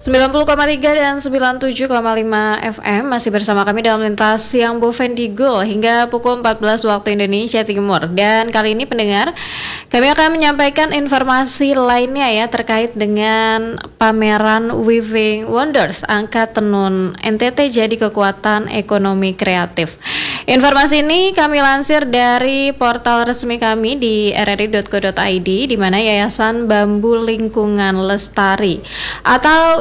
90,3 dan 97,5 FM masih bersama kami dalam lintas siang Bovendigul hingga pukul 14 waktu Indonesia Timur. Dan kali ini pendengar, kami akan menyampaikan informasi lainnya ya terkait dengan pameran Weaving Wonders Angka Tenun NTT jadi kekuatan ekonomi kreatif. Informasi ini kami lansir dari portal resmi kami di rri.co.id, di mana Yayasan Bambu Lingkungan Lestari atau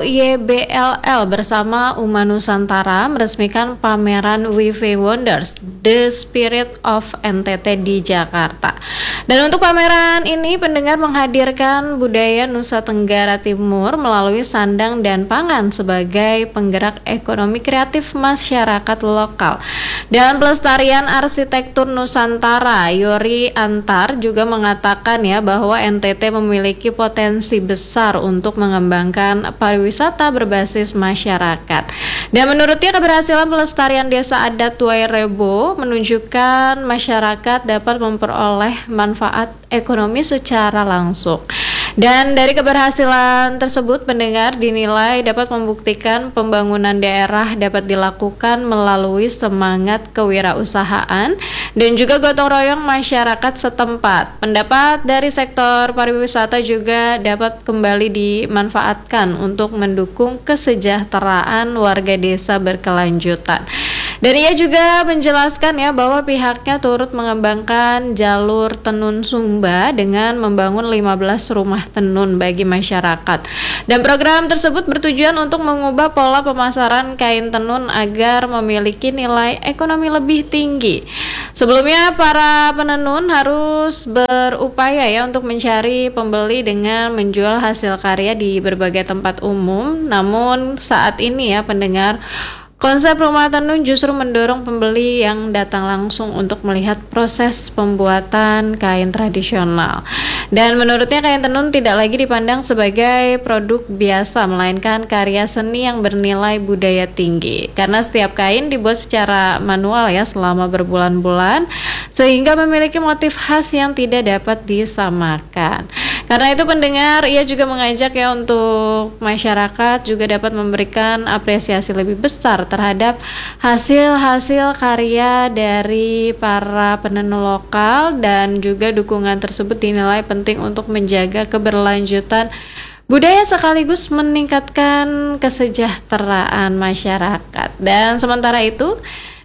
YBLL bersama Uma Nusantara meresmikan pameran Weaving Wonders The Spirit of NTT di Jakarta. Dan untuk pameran ini pendengar menghadirkan budaya Nusa Tenggara Timur melalui sandang dan pangan sebagai penggerak ekonomi kreatif masyarakat lokal. Dan pelestarian arsitektur Nusantara, Yori Antar juga mengatakan ya bahwa NTT memiliki potensi besar untuk mengembangkan pariwisata berbasis masyarakat. Dan menurutnya keberhasilan pelestarian desa adat Wairebo menunjukkan masyarakat dapat memperoleh manfaat ekonomi secara langsung. Dan dari keberhasilan tersebut pendengar dinilai dapat membuktikan pembangunan daerah dapat dilakukan melalui semangat kewirausahaan dan juga gotong royong masyarakat setempat. Pendapat dari sektor pariwisata juga dapat kembali dimanfaatkan untuk mendukung kesejahteraan warga desa berkelanjutan. Dan ia juga menjelaskan ya bahwa pihaknya turut mengembangkan jalur tenun Sumba dengan membangun 15 rumah tenun bagi masyarakat. Dan program tersebut bertujuan untuk mengubah pola pemasaran kain tenun agar memiliki nilai ekonomi lebih tinggi. Sebelumnya para penenun harus berupaya ya untuk mencari pembeli dengan menjual hasil karya di berbagai tempat umum. Namun saat ini ya pendengar, konsep rumah tenun justru mendorong pembeli yang datang langsung untuk melihat proses pembuatan kain tradisional. Dan menurutnya kain tenun tidak lagi dipandang sebagai produk biasa, melainkan karya seni yang bernilai budaya tinggi. Karena setiap kain dibuat secara manual ya selama berbulan-bulan, sehingga memiliki motif khas yang tidak dapat disamakan. Karena itu pendengar, ia juga mengajak ya untuk masyarakat juga dapat memberikan apresiasi lebih besar terhadap hasil-hasil karya dari para penenun lokal, dan juga dukungan tersebut dinilai penting untuk menjaga keberlanjutan budaya sekaligus meningkatkan kesejahteraan masyarakat. Dan sementara itu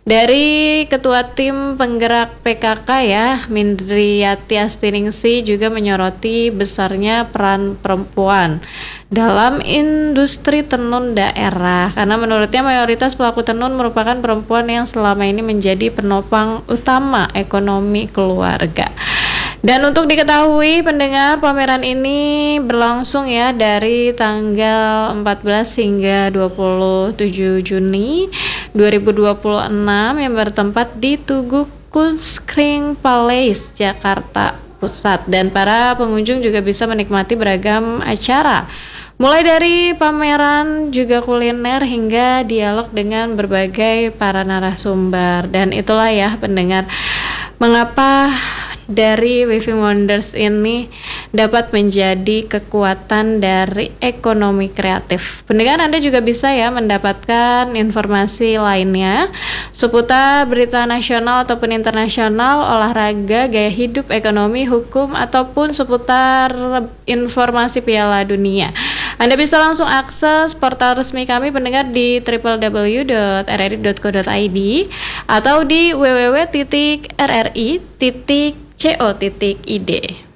dari Ketua Tim Penggerak PKK ya, Mindriyati Astiningsih juga menyoroti besarnya peran perempuan dalam industri tenun daerah, karena menurutnya mayoritas pelaku tenun merupakan perempuan yang selama ini menjadi penopang utama ekonomi keluarga. Dan untuk diketahui pendengar, pameran ini berlangsung ya dari tanggal 14 hingga 27 Juni 2026 yang bertempat di Tugu Kunskring Palace, Jakarta Pusat. Dan para pengunjung juga bisa menikmati beragam acara, mulai dari pameran juga kuliner hingga dialog dengan berbagai para narasumber. Dan itulah ya pendengar, mengapa dari Weaving Wonders ini dapat menjadi kekuatan dari ekonomi kreatif. Pendengar, Anda juga bisa ya mendapatkan informasi lainnya seputar berita nasional ataupun internasional, olahraga, gaya hidup, ekonomi, hukum, ataupun seputar informasi Piala Dunia. Anda bisa langsung akses portal resmi kami pendengar di www.rri.co.id atau di www.rri.co.id.